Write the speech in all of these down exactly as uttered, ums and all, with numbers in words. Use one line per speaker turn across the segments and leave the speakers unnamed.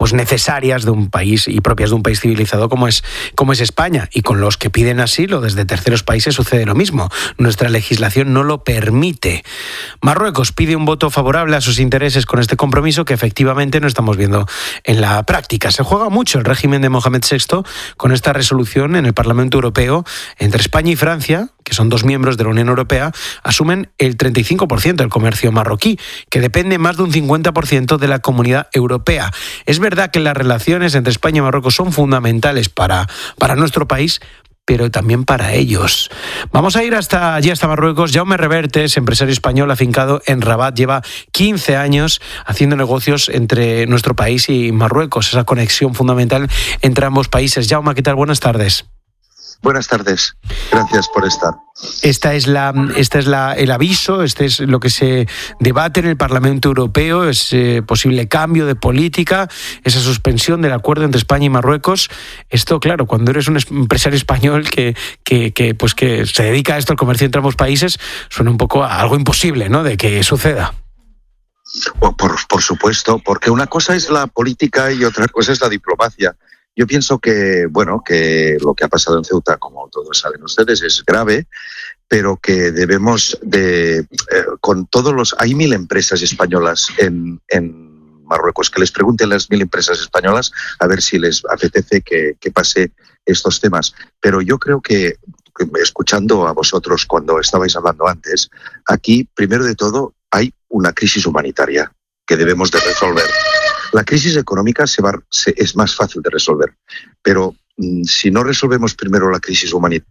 pues necesarias de un país y propias de un país civilizado como es, como es España. Y con los que piden asilo desde terceros países sucede lo mismo. Nuestra legislación no lo permite. Marruecos pide un voto favorable a sus intereses con este compromiso que efectivamente no estamos viendo en la práctica. Se juega mucho el régimen de Mohamed sexto con esta resolución en el Parlamento Europeo. Entre España y Francia, que son dos miembros de la Unión Europea, asumen el treinta y cinco por ciento del comercio marroquí, que depende más de un cincuenta por ciento de la Comunidad Europea. Es verdad que las relaciones entre España y Marruecos son fundamentales para, para nuestro país, pero también para ellos. Vamos a ir hasta allí, hasta Marruecos. Jaume Revertes, empresario español afincado en Rabat, lleva quince años haciendo negocios entre nuestro país y Marruecos, esa conexión fundamental entre ambos países. Jaume, ¿qué tal? Buenas tardes.
Buenas tardes, gracias por estar.
Esta es la, esta es la, el aviso, este es lo que se debate en el Parlamento Europeo, es eh, posible cambio de política, esa suspensión del acuerdo entre España y Marruecos. Esto, claro, cuando eres un empresario español que, que, que, pues que se dedica a esto, al comercio entre ambos países, suena un poco a algo imposible, ¿no?, de que suceda.
Por, por supuesto, porque una cosa es la política y otra cosa es la diplomacia. Yo pienso que, bueno, que lo que ha pasado en Ceuta, como todos saben ustedes, es grave, pero que debemos de, eh, con todos los, hay mil empresas españolas en, en Marruecos, que les pregunten a las mil empresas españolas a ver si les apetece que, que pase estos temas. Pero yo creo que, escuchando a vosotros cuando estabais hablando antes, aquí, primero de todo, hay una crisis humanitaria que debemos de resolver. La crisis económica se va, se, es más fácil de resolver, pero mmm, si no resolvemos primero la crisis humanitaria...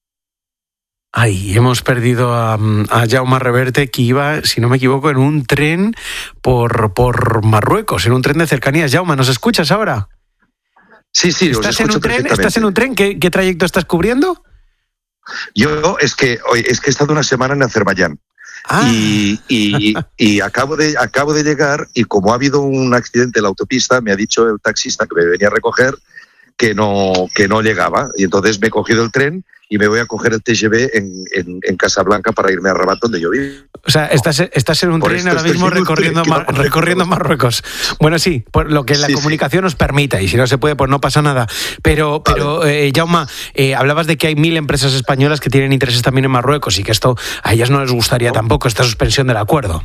Ay, hemos perdido a, a Jaume Reverte, que iba, si no me equivoco, en un tren por, por Marruecos, en un tren de cercanías. Jaume, ¿nos escuchas ahora?
Sí, sí, os
¿Estás en
escucho
un tren?
perfectamente.
¿Estás en un tren? ¿Qué, qué trayecto estás cubriendo?
Yo es que, es que he estado una semana en Azerbaiyán. Ah. Y, y, y acabo de acabo de llegar y como ha habido un accidente en la autopista, me ha dicho el taxista que me venía a recoger que no, que no llegaba. Y entonces me he cogido el tren y me voy a coger el T G V en, en, en Casablanca para irme a Rabat, donde yo vivo.
O sea, estás, estás en un
por
tren ahora mismo recorriendo, Mar, recorriendo Marruecos. Bueno, sí, por lo que la sí, comunicación sí. nos permita, y si no se puede, pues no pasa nada. Pero, vale. pero eh, Jaume, eh, hablabas de que hay mil empresas españolas que tienen intereses también en Marruecos y que esto a ellas no les gustaría no. tampoco, esta suspensión del acuerdo.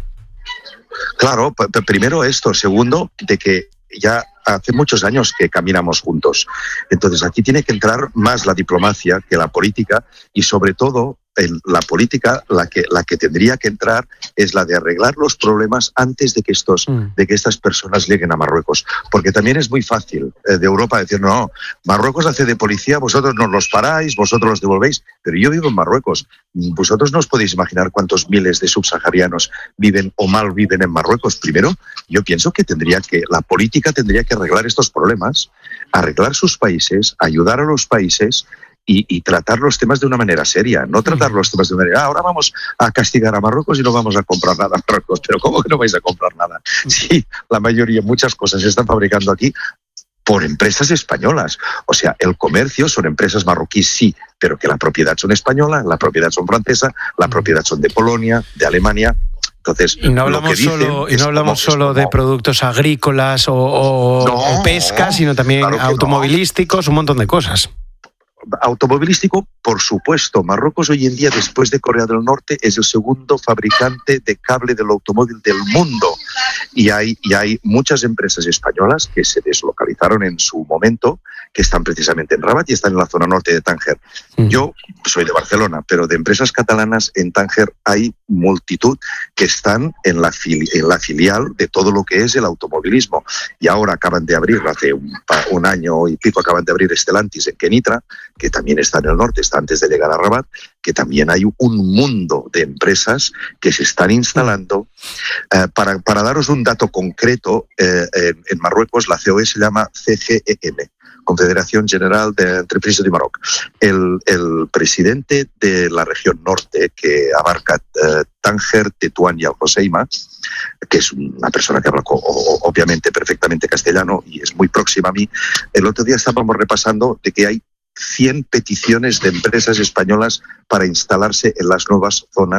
Claro, p- primero esto. Segundo, de que ya hace muchos años que caminamos juntos. Entonces aquí tiene que entrar más la diplomacia que la política y sobre todo en la política la que la que tendría que entrar es la de arreglar los problemas antes de que estos mm. de que estas personas lleguen a Marruecos, porque también es muy fácil eh, de Europa decir no, Marruecos hace de policía, vosotros nos los paráis, vosotros los devolvéis, pero yo vivo en Marruecos, vosotros no os podéis imaginar cuántos miles de subsaharianos viven o mal viven en Marruecos. Primero, yo pienso que tendría que la política tendría que arreglar estos problemas, arreglar sus países, ayudar a los países Y, y tratar los temas de una manera seria, no tratar los temas de una manera, ah, ahora vamos a castigar a Marruecos y no vamos a comprar nada a Marruecos. Pero ¿cómo que no vais a comprar nada? Sí, la mayoría, muchas cosas se están fabricando aquí por empresas españolas. O sea, el comercio son empresas marroquíes, sí, pero que la propiedad son española, la propiedad son francesa, la propiedad son de Polonia, de Alemania. Entonces,
y no hablamos solo, y no hablamos como, solo como, de productos agrícolas o, o, no, o pesca, sino también claro automovilísticos, no. un montón de cosas.
Automovilístico, por supuesto. Marruecos hoy en día, después de Corea del Norte, es el segundo fabricante de cable del automóvil del mundo. Y hay, y hay muchas empresas españolas que se deslocalizaron en su momento, que están precisamente en Rabat y están en la zona norte de Tánger. Mm. Yo soy de Barcelona, pero de empresas catalanas en Tánger hay multitud que están en la, fili- en la filial de todo lo que es el automovilismo. Y ahora acaban de abrir, hace un, un año y pico, acaban de abrir Stellantis en Kenitra, que también está en el norte, está antes de llegar a Rabat, que también hay un mundo de empresas que se están instalando. Eh, para, para daros un dato concreto, eh, en, en Marruecos la C O E se llama C G E M, Confederación General de Entreprises de Maroc. El, el presidente de la región norte, que abarca eh, Tánger, Tetuán y Al Hoceima, que es una persona que habla obviamente perfectamente castellano y es muy próxima a mí, el otro día estábamos repasando de que hay cien peticiones de empresas españolas para instalarse en las nuevas zonas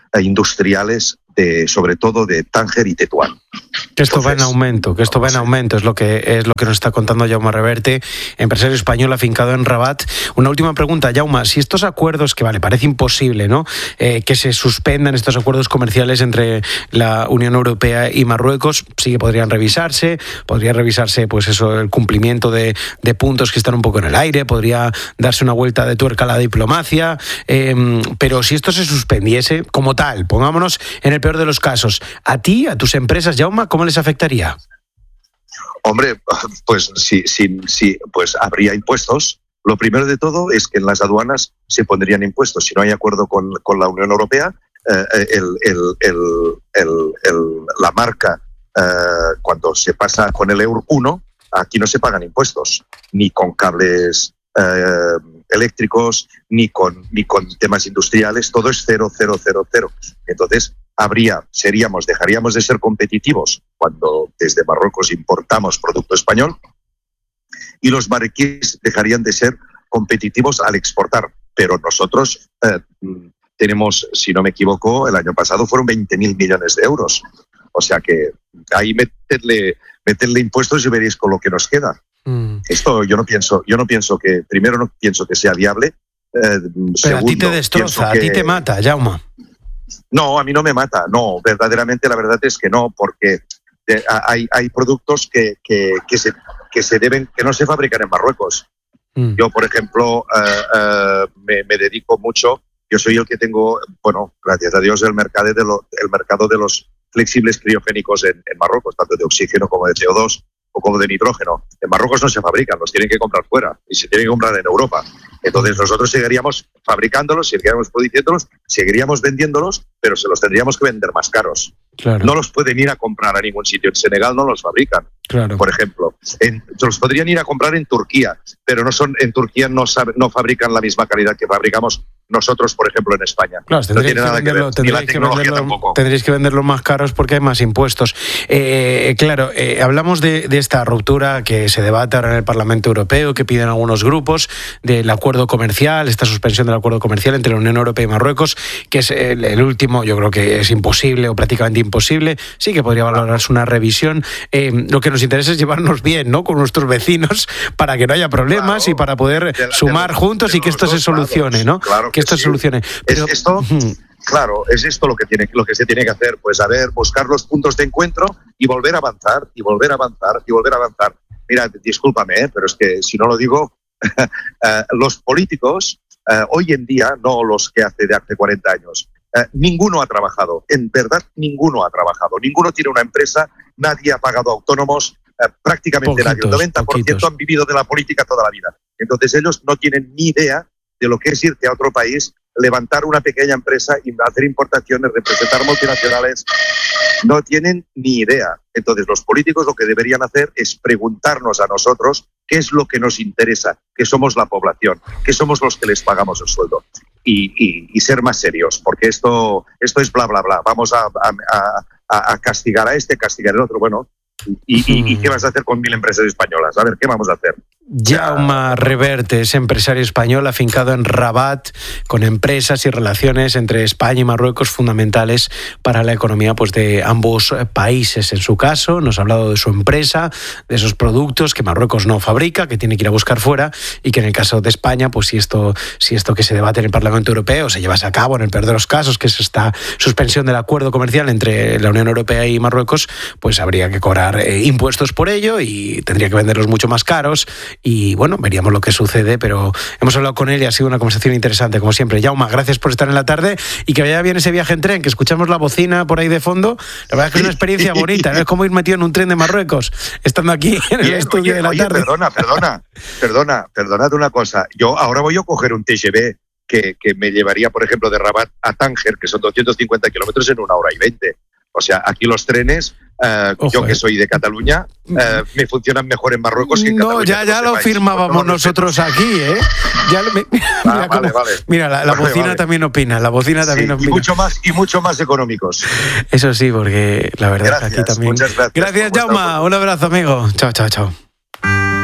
eh, industriales, de, sobre todo de Tánger y Tetuán.
Que esto Entonces, va en aumento, que esto va en aumento, es lo que es lo que nos está contando Jaume Reverte, empresario español afincado en Rabat. Una última pregunta, Jaume, si estos acuerdos, que vale, parece imposible, ¿no?, eh, que se suspendan estos acuerdos comerciales entre la Unión Europea y Marruecos, sí que podrían revisarse, podría revisarse, pues eso, el cumplimiento de, de puntos que están un poco en el aire, podría darse una vuelta de tuerca a la diplomacia, eh, pero si esto se suspendiese como tal, pongámonos en el peor de los casos, a ti, a tus empresas, Jaume, ¿cómo les afectaría?
Hombre, pues sí, sí, sí, pues habría impuestos. Lo primero de todo es que en las aduanas se pondrían impuestos. Si no hay acuerdo con, con la Unión Europea, eh, el, el, el, el, el, la marca, eh, cuando se pasa con el Euro uno, aquí no se pagan impuestos, ni con cables eh, eléctricos, ni con, ni con temas industriales, todo es cero, cero, cero, cero. Entonces, habría, seríamos, dejaríamos de ser competitivos cuando desde Marruecos importamos producto español y los marroquíes dejarían de ser competitivos al exportar. Pero nosotros eh, tenemos, si no me equivoco, el año pasado fueron veinte mil millones de euros. O sea que ahí meterle, meterle impuestos y veréis con lo que nos queda. Mm. Esto yo no pienso, yo no pienso que, primero no pienso que sea viable. Eh,
Pero
segundo,
a ti te destroza,
que,
a ti te mata, Jaume.
No, a mí no me mata, no, verdaderamente la verdad es que no, porque eh, hay, hay productos que, que, que, se, que se deben, que no se fabrican en Marruecos. Mm. Yo, por ejemplo, eh, eh, me, me dedico mucho, yo soy el que tengo, bueno, gracias a Dios, el mercado de, lo, el mercado de los flexibles criogénicos en, en Marruecos, tanto de oxígeno como de C O dos o como de nitrógeno. En Marruecos no se fabrican, los tienen que comprar fuera y se tienen que comprar en Europa. Entonces nosotros seguiríamos fabricándolos, seguiríamos produciéndolos, seguiríamos vendiéndolos, pero se los tendríamos que vender más caros. Claro. No los pueden ir a comprar a ningún sitio. En Senegal no los fabrican, claro. Por ejemplo. En, los podrían ir a comprar en Turquía, pero no son en Turquía no, sabe, no fabrican la misma calidad que fabricamos nosotros, por ejemplo, en España.
Claro, no tiene nada que ver, ni la tecnología tampoco. Tendréis que venderlos más caros porque hay más impuestos. Eh, claro, eh, hablamos de, de esta ruptura que se debate ahora en el Parlamento Europeo, que piden algunos grupos, del acuerdo comercial, esta suspensión del acuerdo comercial entre la Unión Europea y Marruecos, que es el, el último, yo creo que es imposible o prácticamente imposible. Sí que podría valorarse una revisión. Eh, lo que nos interesa es llevarnos bien, ¿no?, con nuestros vecinos para que no haya problemas, claro, y para poder la, sumar la, juntos y que esto se solucione, lados, ¿no? Claro que, que esto sí. se solucione. Pero,
es esto, claro, es esto lo que tiene, lo que se tiene que hacer, pues a ver, buscar los puntos de encuentro y volver a avanzar, y volver a avanzar, y volver a avanzar. Mira, discúlpame, ¿eh? pero es que si no lo digo, uh, los políticos uh, hoy en día, no los que hace de hace cuarenta años, uh, ninguno ha trabajado, en verdad ninguno ha trabajado, ninguno tiene una empresa, nadie ha pagado autónomos, uh, prácticamente poquitos, nadie, el noventa por ciento poquitos. Han vivido de la política toda la vida. Entonces ellos no tienen ni idea de lo que es irte a otro país, levantar una pequeña empresa y hacer importaciones, representar multinacionales, no tienen ni idea. Entonces los políticos lo que deberían hacer es preguntarnos a nosotros qué es lo que nos interesa, que somos la población, que somos los que les pagamos el sueldo, y, y, y ser más serios, porque esto, esto es bla, bla, bla. Vamos a, a, a, a castigar a este, castigar al otro. Bueno, ¿Y, y, ¿y qué vas a hacer con mil empresas españolas? A ver, ¿qué vamos a hacer?
Jaume Reverte es empresario español afincado en Rabat, con empresas y relaciones entre España y Marruecos fundamentales para la economía, pues, de ambos países. En su caso, nos ha hablado de su empresa, de esos productos que Marruecos no fabrica, que tiene que ir a buscar fuera, y que en el caso de España, pues si esto, si esto que se debate en el Parlamento Europeo se llevase a cabo, en el peor de los casos, que es esta suspensión del acuerdo comercial entre la Unión Europea y Marruecos, pues habría que cobrar eh, impuestos por ello y tendría que venderlos mucho más caros. Y bueno, veríamos lo que sucede, pero hemos hablado con él y ha sido una conversación interesante, como siempre. Jaume, gracias por estar en la tarde y que vaya bien ese viaje en tren, que escuchamos la bocina por ahí de fondo. La verdad es que es una experiencia bonita, ¿no? Es como ir metido en un tren de Marruecos, estando aquí en el bien, estudio
oye,
de la
oye,
tarde.
Perdona, perdona, perdona, perdonad una cosa. Yo ahora voy a coger un T G V que, que me llevaría, por ejemplo, de Rabat a Tánger, que son doscientos cincuenta kilómetros en una hora y veinte. O sea, aquí los trenes, eh, Ojo, yo que soy de Cataluña, eh, me funcionan mejor en Marruecos que en
no,
Cataluña.
Ya, ya lo país. firmábamos no nosotros aquí, ¿eh? Ya, me, mira,
ah, vale,
cómo,
vale.
mira, la, la
vale,
bocina
vale.
también opina, la bocina también
sí,
opina.
Y mucho más, y mucho más económicos.
Eso sí, porque la verdad
gracias,
es que aquí también.
Muchas gracias.
Gracias, Jaume. Un abrazo, amigo. Chao, chao, chao.